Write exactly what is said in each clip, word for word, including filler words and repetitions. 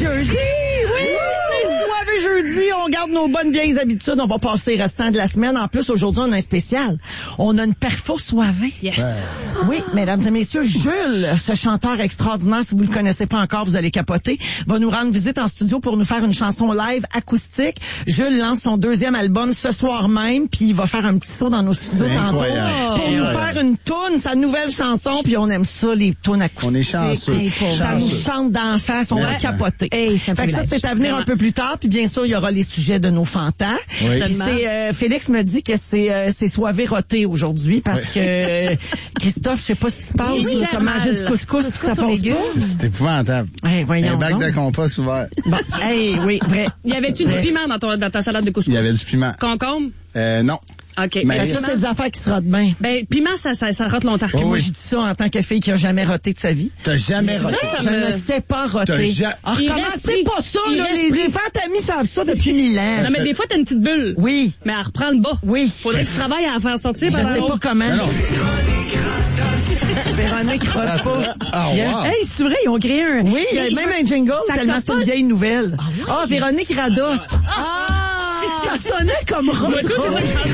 jeudi, oui! C'est soirée jeudi, on garde nos bonnes vieilles habitudes, on va passer le restant de la semaine. En plus, aujourd'hui, on a un spécial. On a une perfo soivée. Yes. Ouais. Oui, mesdames et messieurs, Jules, ce chanteur extraordinaire, si vous le connaissez pas encore, vous allez capoter, va nous rendre visite en studio pour nous faire une chanson live acoustique. Jules lance son deuxième album ce soir même, puis il va faire un petit saut dans nos studios C'est tantôt incroyable. pour nous faire une toune, sa nouvelle chanson, puis on aime ça, les tounes acoustiques. On est chanceux. Ça nous Chanceux. chante d'en face, on va Ouais. capoter. Hey, c'est un fait que ça, privilège. c'est à venir un peu plus tard, puis bien sûr, il y aura les sujets de nos fantas. Oui. Puis c'est, euh, Félix me dit que c'est euh, c'est soivé roté aujourd'hui parce que euh, Christophe, je sais pas ce qui se passe, Oui, là, j'ai comme mal. manger du couscous, Couscous ça aux passe légumes. pas. C'est épouvantable. Hey, voyons Un bac donc. de compost ouvert. Bon, hey, oui, vrai. Y avait-tu du piment dans, ton, dans ta salade de couscous? Il y avait du piment. Concombre? Euh, non. OK. Mais- Ben, Ben, ça, c'est des affaires qui se rotent bien. ben, piment, ça, ça, ça rote longtemps. Oh, Moi, oui. je dis ça en tant que fille qui a jamais roté de sa vie. T'as jamais Ça, roté. ça Je me- ne sais pas T'as roter. ja- Alors, Il recommencez reste pas ça, pris. là. Il Les, reste les pris. fantamis savent ça depuis mille ans. Non, mais des fois, t'as une petite bulle. Oui. Mais elle reprend le bas. Oui. Faudrait que tu travailles à la faire sortir. Je par sais la pas haute. comment. Non, non. Véronique rote pas. Ah, Il y a- wow. Hey, c'est vrai, ils ont créé un... Oui, il y a Mais même je- un jingle, ça tellement c'est une capote. vieille nouvelle. Ah, Véronique radote. Ah! Ça sonnait comme rote. Moi, tout, c'est ça que je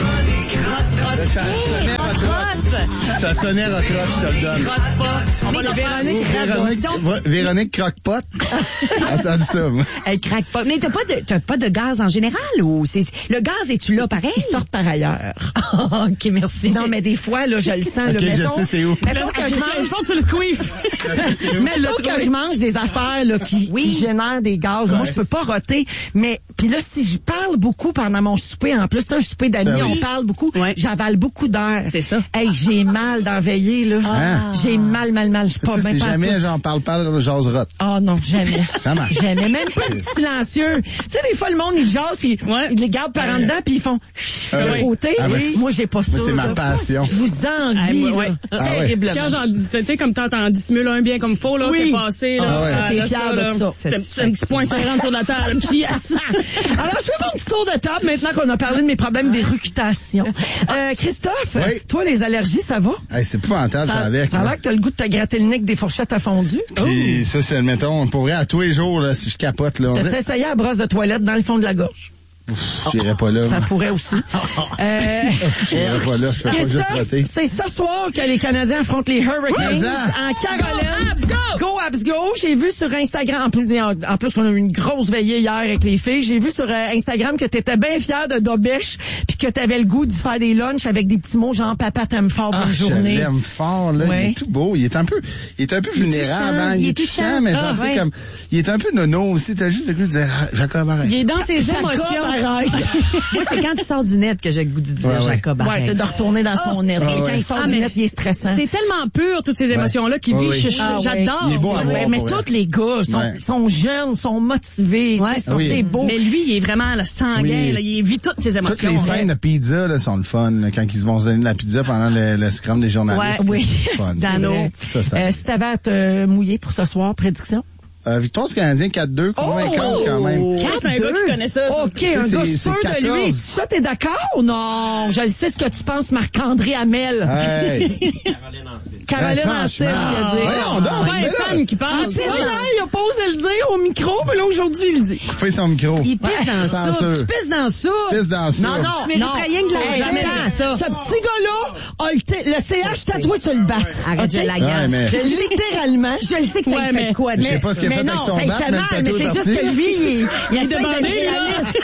fais. Ça sonnait rotrotte. Ça sonnait rotrotte, je te le donne. On va le faire. Véronique Véronique, radote. Véronique Croque-Pot. Attends ça, moi. Elle craque pas. Mais t'as pas de, t'as pas de gaz en général ou c'est, le gaz es-tu là pareil? Ils sortent par ailleurs. OK, merci. Non, mais des fois, là, je le sens. Ok, là, je mettons, sais c'est où. Mettons que je Je mange... saute sur le squeef. Mettons que je mange des affaires là, qui, qui génèrent des gaz. Moi, je peux pas roter. Mais puis là, si je parle beaucoup pendant mon souper, en plus, c'est un souper d'amis, Ben oui. on parle beaucoup, Ouais. j'avale beaucoup d'air. C'est ça. Hey, j'ai mal dans veiller, là. Ah. J'ai mal, mal, mal. Je suis pas Tu sais, bien c'est jamais, partout. genre, parle, parle, jase rotte. Oh non, jamais. Ça marche. Jamais. Même pas un petit silencieux. Tu sais, des fois, le monde, ils jasent, puis Ouais. ils les gardent par en dedans, puis ils font Ah de oui. côté. Ah ben, Moi, j'ai pas ça. moi, c'est ma là. passion. Je vous Ah, envie, moi, là. ouais. Ah ouais. Terriblement. Tiens, genre, tu sais, comme t'en t'en dissimules un bien comme faux, là, Oui. c'est passé, là. Ah ouais. ça, T'es là, fier de là. ça. C'est un petit- un petit point serrant sur la table, un petit yes. Alors, je fais mon petit tour de table maintenant qu'on a parlé de mes problèmes d'éructation. Euh, Christophe, Oui. toi, les allergies, ça va? Hey, c'est épouvantable, ça, Ça, avec. ça a là. l'air que t'as le goût de te gratter le nez avec des fourchettes à fondu. Puis ça, c'est, mettons, pour vrai, à tous les jours, là, si je capote, là, on T'as dirait- essayé la brosse de toilette dans le fond de la gorge? j'irai pas là. Ça moi. pourrait aussi. Euh, J'irai pas là, je fais pas juste Christophe, roter. c'est ce soir que les Canadiens affrontent les Hurricanes Mais ça. en Caroline. Go, Habs, go! Go, Habs, go! J'ai vu sur Instagram, en plus, en, en plus qu'on a eu une grosse veillée hier avec les filles, j'ai vu sur euh, Instagram que t'étais bien fière de Dobèche puis que t'avais le goût d'y faire des lunchs avec des petits mots genre « Papa t'aime fort, bonne Ah, je journée ». l'aime fort, là. Ouais. Il est tout beau. Il est un peu, il est un peu vulnérable, touchant, hein. il Il est est touchant, touchant. mais Ah, genre, tu sais, ouais. comme, il est un peu nono aussi. T'as juste le goût de dire, ah, Jacob, arrête. Il est dans ses Jacob, émotions. arrête. Moi, c'est quand tu sors du net que j'ai le goût de dire Ouais, ouais. Jacob. Ouais, arrête. de retourner dans son net. Ah, Quand ouais. il sort Ah, du mais net, il est stressant. C'est tellement pur, toutes ces émotions-là, qui Ouais, vivent. oui. Je- je- Ah, ouais. J'adore. Il est beau à Ouais, voir, mais pour vrai. tous les gars sont, Ouais. sont jeunes, sont motivés. Ouais. tu sais, Oui. C'est beau. Mais lui, il est vraiment le sanguin, Oui. là, il vit toutes ses émotions. Toutes les ouais. scènes de pizza, là, sont le fun, là, quand ils se vont se donner de la pizza pendant le, le scrum des journalistes. Ouais, oui. C'est le fun. Dano. Ça, ça. Euh, si t'avais à te mouiller pour ce soir, prédiction? Euh, victoire du Canadien quatre deux, convaincante quand même. Ça, c'est un gars qui connaît ça. ça. OK, un c'est- gars c'est sûr de lui. quatorze. Ça, t'es d'accord? Non, je le sais ce que tu penses, Marc-André Hamel. Hey. Caroline Ben, Ancel, franchement. il a dit. Voyons donc, C'est pas mais un là, fan qui Ah, parle. tu sais, là, il a pas osé le dire au micro, mais là, aujourd'hui, il le dit. Coupez son micro. Il pisse dans ça. Censure. Tu pisses dans ça. Pisse dans ça. Non, non, Tu non. mériterais rien que de la- Hey, jamais attends, fait ça. Ce petit gars-là a le, t- le C H tatoué sur le bat. Arrête, je OK? l'agace. Ouais, mais- Je- Littéralement. Je le sais que ça Ouais, lui fait mais- de quoi. de Je sais mettre pas ce qu'il a Mais fait non, avec son ça lui bat, fait mais mal, le mais tatou c'est est juste parti. que lui, il, il Il est essaie d'être demandé, là. réaliste.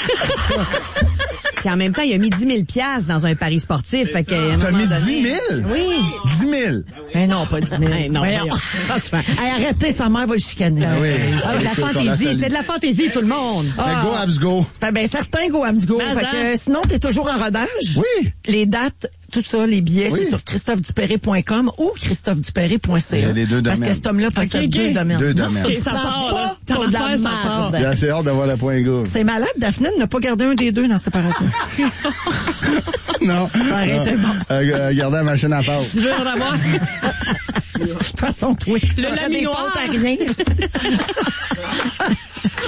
Puis en même temps, il a mis dix mille piastres dans un pari sportif. Fait que, à un T'as moment mis donné- dix mille? Oui. dix mille. Mais non, pas dix mille. Hey, non, Voyons. voyons. Franchement. Hey, arrêtez, sa mère va le chicaner. Ah oui. Ah, de la Écoute, on la fantaisie. salue. C'est de la fantaisie, tout le monde. Fait que go, Habs, go. Ben, ben, certain, go, Hams, go. Mais Fait ça. que, euh, sinon, t'es toujours en rodage. Oui. Les dates, tout ça, les billets, Oui. c'est sur christophe dupéry point com ou christophe dupéry point c a. Il y a les deux Parce domaines. que cet homme-là possède Ok, ok. deux domaines. Deux domaines. Ok, Ça ça part, pas là. pour de la L'affaire, ça part. merde. J'ai assez hâte d'avoir le point go. C'est malade, Daphné n'a pas gardé un des deux dans la séparation. Non. Arrêtez, Non. bon. Euh, euh, Gardez la machine à pause. Tu veux en avoir? De toute façon, toi. Le ça laminoir. défonce à rien. Je te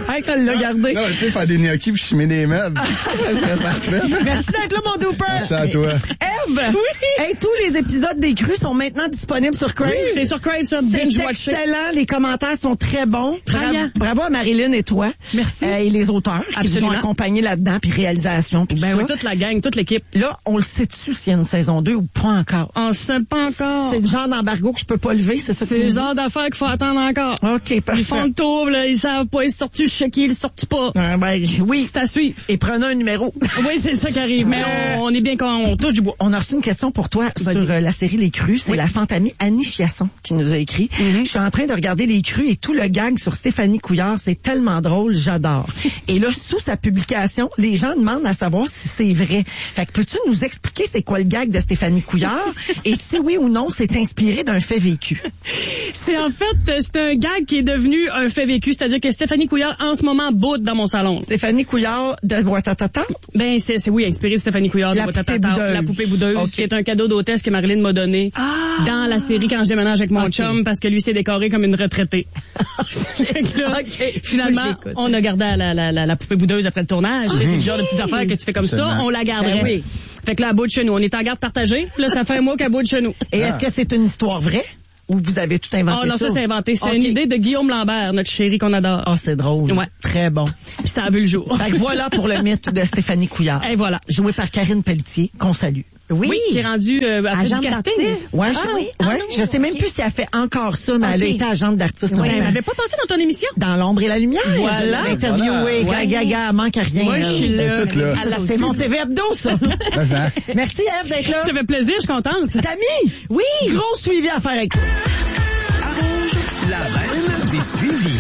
Hey, qu'elle l'a gardé. Non, tu sais, faire des gnocchis puis chimer des meubles. Ça serait parfait. Merci d'être là, mon Dooper. Merci à toi. Eve, oui. Hey, tous les épisodes des Crues sont maintenant disponibles sur Crave. Oui, c'est sur Crave, ça. C'est Binge-watcher. excellent. Les commentaires sont très bons. Bra- Brillant. bravo à Marilyn et toi. Merci. Euh, et les auteurs qui vous ont Absolument. accompagné là-dedans, puis réalisation. Puis Ben tout oui, ça. toute la gang, toute l'équipe. Là, on le sait-tu s'il y a une saison deux ou pas encore? On sait pas encore. C'est le genre d'embargo que je peux pas lever, c'est ça? que C'est tu le nous dis? genre d'affaires qu'il faut attendre encore. OK, parfait. Ils font le tour, là, ils savent pas, ils sont sortis, je sais qui, ils sortent pas. Ah, ben, oui. C'est à suivre. Et prenez un numéro. Oui, c'est ça qui arrive. Mais on, on est bien quand on touche du bois. On a reçu une question pour toi sur euh, la série Les Crues. C'est la fantamie Annie Chiasson qui nous a écrit. Mm-hmm. Je suis en train de regarder Les Crues et tout le gag sur Stéphanie Couillard, c'est tellement drôle, j'adore. Et là, sous sa publication, les gens demandent à savoir si c'est vrai. Fait que peux-tu nous expliquer c'est quoi le gag de Stéphanie Couillard et si oui ou non c'est inspiré d'un fait vécu? C'est en fait, euh, c'est un gag qui est devenu un fait vécu. C'est-à-dire que Stéphanie Couillard, en ce moment, boude dans mon salon. Stéphanie Couillard de Ouattatata. Ben, c'est, c'est oui, inspiré de Stéphanie Couillard. La de poupée Ouattatata, boudeuse. La poupée boudeuse, Ok. qui est un cadeau d'hôtesse que Marilyn m'a donné dans la série quand je déménage avec mon Ok. chum parce que lui s'est décoré comme une retraitée. Fait que là, Ok. finalement, Moi, je l'écoute. on a gardé la, la, la, la poupée boudeuse après le tournage. Tu sais, C'est le genre de petites affaires que tu fais comme ça, Absolument. on la garderait. Ben oui. Fait que là, à bout de chez nous, on est en garde partagée. Puis là, ça fait un mois qu'à bout de chez nous. Et est-ce que c'est une histoire vraie ou vous avez tout inventé Oh non, ça, c'est inventé. C'est une Ok. idée de Guillaume Lambert, notre chéri qu'on adore. Ah, c'est drôle. Ouais. Très bon. Puis ça a vu le jour. Fait que voilà pour le mythe de Stéphanie Couillard. Et voilà. Joué par Karine Pelletier, qu'on salue. Oui. Qui est rendu euh, à Agent du casting. d'artiste. Ouais, Ah je, oui? ouais, Ah, je sais même ok. plus si elle fait encore ça, mais elle a Ok. été agente d'artiste. Oui. longtemps. Elle n'avait pas pensé dans ton émission? Dans l'ombre et la lumière. Voilà. Je l'avais interviewée. Voilà. Ga- Gaga, elle manque à rien. Moi, je elle. suis là. Elle est toute là. À la- C'est mon T V Hebdo, ça. Ben, ça. Merci, Eve, d'être là. Ça fait plaisir, je suis contente. Tammy, oui, gros suivi à faire avec toi. La reine des suivis.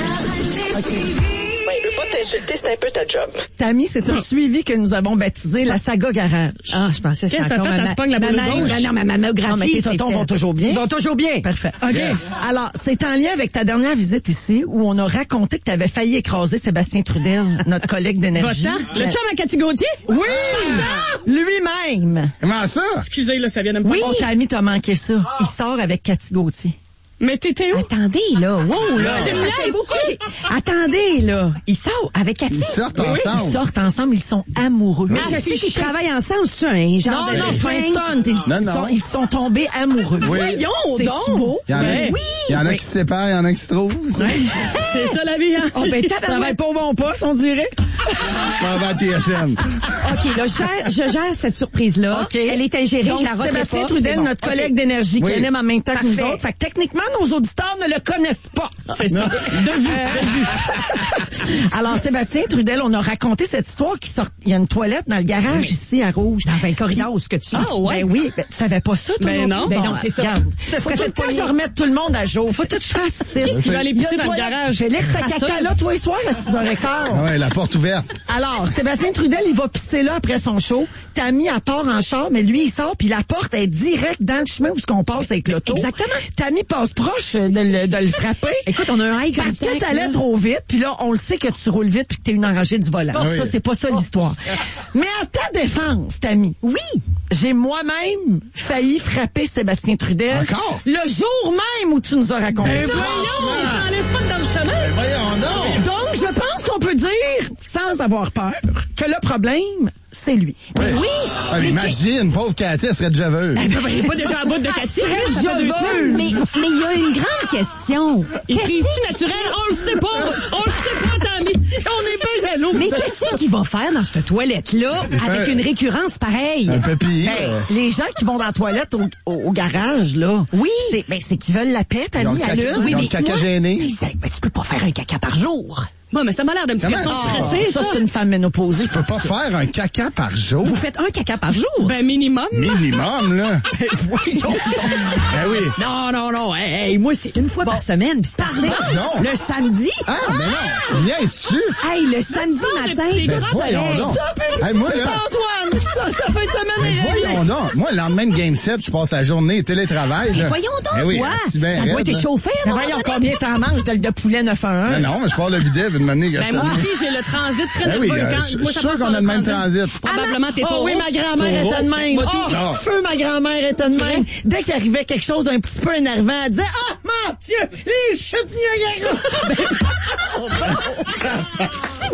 Ben, je veux pas t'insulter, c'est un peu ta job. Tammy, c'est un suivi que nous avons baptisé la saga garage. Ah, je pensais que c'était Qu'est-ce que t'as encore fait? ma- Elle se pogne la ma- boule ma- gauche? ma- Non, ma mammographie. Non, mais tes c'est totons fait. vont toujours bien. Ils vont toujours bien. Parfait. OK. Yes. Alors, c'est en lien avec ta dernière visite ici où on a raconté que tu avais failli écraser Sébastien Trudel, notre collègue d'énergie. Va-t'en. Le chum à Cathy Gauthier? Oui! Lui-même. Comment ça? Excusez, là, ça vient de me Oui. prendre. Oh, Tammy, t'as manqué ça. Il sort avec Cathy Gauthier. Mais t'étais où? Attendez, là. Wow, là. Tu me laisses? Pourquoi j'ai- Attendez, là. Ils sortent avec Cathy. Ils sortent Oui, ensemble. ils sortent ensemble, ils sont amoureux. Mais je sais qu'ils travaillent ensemble, c'est un genre Non, de... non, c'est pas un stunt. Ils, Non, ils non. sont, ils sont tombés amoureux. Oui. Voyons donc. C'est beau. Il y en a, Ouais. il y en a qui se séparent, il y en a qui se trouvent. C'est ça la vie, hein? Oh, ben, tu travailles pas au bon poste, on dirait. On va à T S N. OK, là, je gère, je gère cette surprise-là. OK. Elle est ingérée, Donc, je la retire Sébastien pas. Trudel, c'est bon. notre OK. collègue d'énergie, Oui. qui anime en même temps que nous Parfait. autres. Fait que techniquement, nos auditeurs ne le connaissent pas. C'est ça. De vue. Alors, Sébastien Trudel, on a raconté cette histoire qui sort. Il y a une toilette dans le garage ici à Rouge. Dans un corridor, ce que tu Ah, ouais. Ben oui, ben, tu savais pas ça, toi? Ben non. plus? Ben non, c'est ça. Regarde. Tu te Faut serais tout fait le temps que pogner. je remette tout le monde à jour. Faut tout que je fasse ici. Tu vas aller Il y a pisser une dans le toilette. garage. Je laisse sa Crasseux. caca là, tous les soirs, à six heures quinze. Ah ouais, la porte ouverte. Alors, Sébastien Trudel, il va pisser là après son show. Tammy, elle part en char, mais lui, il sort, puis la porte est direct dans le chemin où on passe avec l'auto. Exactement. Tammy passe proche de le, de le frapper. Écoute, on a un eye Parce que contact, t'allais là. trop vite, puis là, on le sait que tu roules vite puis que t'es une enragée du volant. Ah oui. Ça, c'est pas ça l'histoire. Mais à ta défense, Tammy, oui, j'ai moi-même failli frapper Sébastien Trudel. Encore? Le jour même où tu nous as raconté Ben ça. voyons, il s'enlève pas dans le chemin. Ben voyons donc. Donc, je pense qu'on peut dire, sans avoir peur, que le problème, c'est lui. Oui. Oui. Ah, mais imagine, pauvre Cathy, elle serait déjà veuve. Il est pas déjà à bout de Cathy. Très Ça fait deux joveuse. semaines. Mais mais il y a une grande question. Il Qu'est-ce crise naturel, on le sait pas. On le sait pas, Tammy. On est bien jaloux. Mais qu'est-ce qu'il va faire dans cette toilette-là avec une récurrence pareille? Un peu pire. Ben, les gens qui vont dans la toilette au, au, au garage, là. Oui. C'est, ben, c'est qu'ils veulent la paix, Ils ont Tammy, le à caca- l'une. ils ont le mais caca moi- gêné. Mais c'est- mais tu peux pas faire un caca par jour. Bon, mais ça m'a l'air d'un petit Comment? garçon Ah, stressé, Ça, ça. c'est une femme ménopausée. Tu peux pas faire un caca par jour. Vous faites un caca par jour? Ben, minimum. Minimum, là. Voyons. Ben oui. Non, non, non. Hey, hey, moi, c'est une fois par semaine, puis c'est assez. Pardon? Le samedi. Ah, mais non. Niaises-tu? Hey, le samedi Ça, matin. le petit Ben grand voyons soleil. donc. Ça peut Hey, moi, là. Antoine, ça, ça fait une semaine Mais et réglé. voyons donc. Moi, le lendemain de Game sept, je passe la journée télétravail. Mais là. voyons donc, Ben oui, toi. c'est bien Ça doit raide, être là. échauffé, à un Mais moment voyons donné. combien t'en manges de, de poulet neuf un un. Ben non, mais je parle le bidet, puis de manière que Ben, je moi te dis. aussi, j'ai le transit très Ben oui, nerveux. euh, Quand- je- moi, je ça suis sûr passe qu'on par a le même transit. Probablement, t'es Oh taureau. oui, ma grand-mère était de même. Moi, Oh, non. feu, ma grand-mère était de même. Dès qu'il arrivait quelque chose d'un petit peu énervant, elle disait « Ah, mon Dieu, les chutes Niagara! » Ça n'a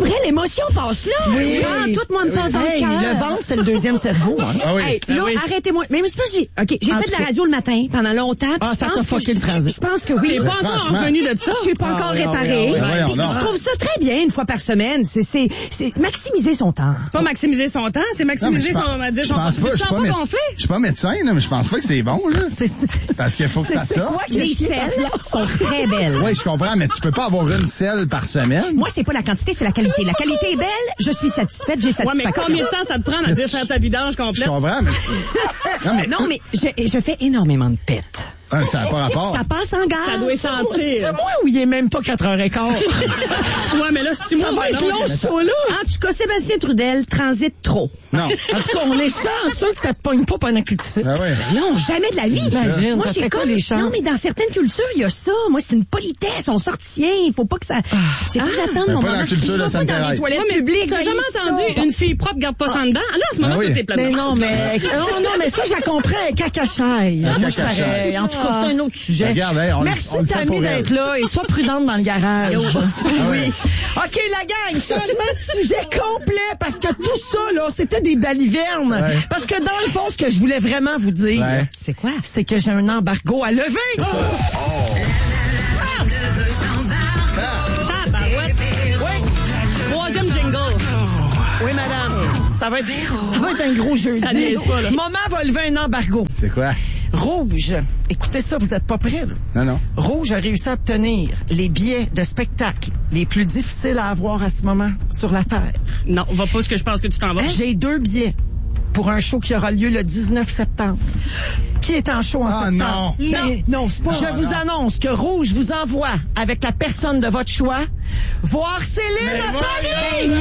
vrai, l'émotion passe là. Oui. Ah, tout moi me passe dans Hey, le cœur. le ventre, c'est le deuxième cerveau. Hein. Ah oui. Hey, là, oui. arrêtez-moi. Mais c'est pas j'ai, OK, j'ai En fait tout de la cas. radio le matin pendant longtemps. puis Ah, je ça pense t'a que- fucké le transit. Je pense que oui. T'es pas encore franchement. revenu de ça? Je suis pas Ah encore oui, ah oui, réparée. ah oui, voyons Puis donc. je trouve ça très bien une fois par semaine. C'est, c'est, c'est maximiser son temps. C'est pas maximiser son temps, c'est Non, mais maximiser je son, pense, on va dire, je son pense pas, je suis Tu te pas, sens méde- gonflé? je suis pas médecin, là, mais je pense pas que c'est bon, là. C'est Parce qu'il faut que ça c'est sorte. quoi que Les je selles sont très belles. Oui, je comprends, mais tu peux pas avoir une selle par semaine. Moi, c'est pas la quantité, c'est la qualité. La qualité est belle, je suis satisfaite, j'ai Ouais, mais satisfaction. combien de temps ça te prend à dire faire ta vidange Je complète? comprends, mais... Non, mais... Non, mais je, je fais énormément de pets. Ah, ça n'a pas rapport. Ça passe en gaz. Ça doit C'est sentir. moi où il est même pas quatre heures quinze. Ouais, mais là, si tu Ça moi, va être non, long, mais- ce show-là. En tout cas, Sébastien Trudel transite trop. Non. En tout cas, on est chanceux que ça te pogne pas pendant que tu sais. Ah ouais. Non, jamais de la vie. Imagine, Moi, ça j'ai fait quoi, comme... les chances? Non, mais dans certaines cultures, il y a ça. Moi, c'est une politesse. On sort tient. Il faut pas que ça... C'est pas que j'attende Mais mon pas moment. dans la culture Je de vais pas dans Sainte-Thérèse. les toilettes Ouais, mais publiques. t'as j'ai jamais ça. entendu une fille propre garde pas ça dedans? Ah, là, en ce moment, Ah oui. toi, c'est plein de Mais marde. non, mais non, non, mais ça, je la comprends. Cacachaille. Moi, je suis cacachaille. pareil. En tout cas, c'est un autre sujet. Regarde, hey, on le- Merci, on le fait Tammy, pour elle. d'être là et sois prudente dans le garage. oui. OK, la gang, changement de sujet complet parce que tout ça, là, c'était des balivernes. Ouais. Parce que dans le fond, ce que je voulais vraiment vous dire, Ouais. C'est quoi? c'est que j'ai un embargo à lever. Tabarouette. Oui. Troisième jingle. Oui, madame. Ça va être, ça va être un gros jeudi. Ça niaise pas, là. Maman va lever un embargo. C'est quoi? Rouge. Écoutez ça, vous êtes pas prêts, là. Non, non. Rouge a réussi à obtenir les billets de spectacle les plus difficiles à avoir à ce moment sur la Terre. Non, va pas ce que je pense que tu t'en vas. J'ai deux billets pour un show qui aura lieu le dix-neuf septembre. Qui est en show en Ah, septembre? non. Ben, non, c'est pas. Je vous annonce que Rouge vous envoie, avec la personne de votre choix, voir Céline à Paris! Ben non!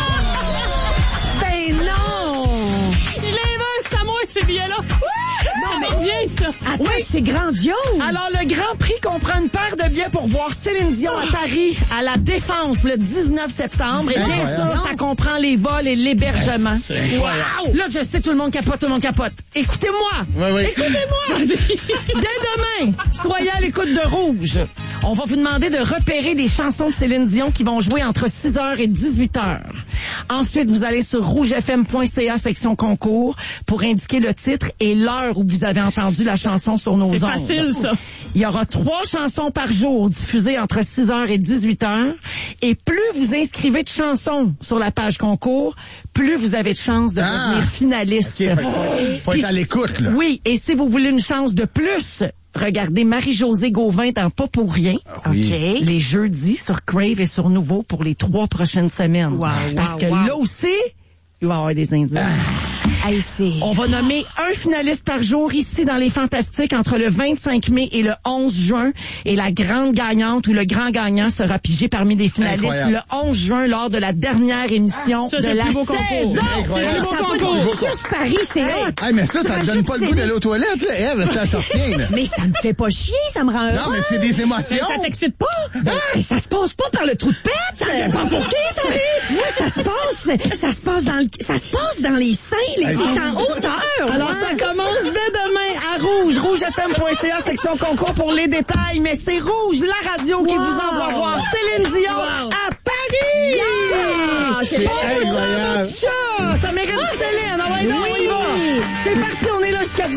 Ben non! Il est c'est à moi, ces billets-là. Non, mais bien, ça. Attends, c'est grandiose. Alors, le Grand Prix comprend une paire de billets pour voir Céline Dion à Paris, à la Défense, le dix-neuf septembre. Et bien Incroyable. sûr, ça comprend les vols et l'hébergement. C'est incroyable. Wow! Là, je sais, tout le monde capote, tout le monde capote. Écoutez-moi! Oui, oui. Écoutez-moi! Dès demain, soyez à l'écoute de Rouge. On va vous demander de repérer des chansons de Céline Dion qui vont jouer entre six heures et dix-huit heures. Ensuite, vous allez sur rougefm point c a section concours pour indiquer le titre et l'heure où vous avez entendu la chanson sur nos ondes. C'est facile, ça. Il y aura trois chansons par jour diffusées entre six heures et dix-huit heures. Et plus vous inscrivez de chansons sur la page concours, plus vous avez de chances de Ah! devenir finaliste. OK, faut, faut être à l'écoute, là. Oui, et si vous voulez une chance de plus, regardez Marie-Josée Gauvin dans Pas pour rien. oui. OK. Les jeudis sur Crave et sur Nouveau pour les trois prochaines semaines. Wow, Parce wow, que wow. là aussi, il va y avoir des indices. Hey, c'est... On va nommer un finaliste par jour ici dans les Fantastiques entre le vingt-cinq mai et le onze juin. Et la grande gagnante ou le grand gagnant sera pigé parmi les finalistes Incroyable. le onze juin lors de la dernière émission Ça, de c'est le la plus beau saison. concours. C'est Incroyable. le Ça beau a pas de- concours. Juste Paris, c'est hot. Hey, mais ça, Tu ça te donne rajoutes pas le goût Céline. d'aller aux toilettes, là. Eve, ça sortir, là. Mais ça me fait pas chier, ça me rend Non, mais c'est des émotions. Ça t'excite pas? Mais ça se passe pas par le trou de pète. Ça dépend pour qui, ça. Moi, ça se passe, ça se passe dans le, ça se passe dans les seins, les, c'est en hauteur. Alors, Ouais. ça commence dès demain à Rouge, rougefm point c a, section concours pour les détails. Mais c'est Rouge, la radio, qui Wow. vous envoie voir Céline Dion Wow. à Paris! Yeah! C'est incroyable. Ça, ça mérite Céline. Ah ouais, non, on y va. C'est parti, on est là jusqu'à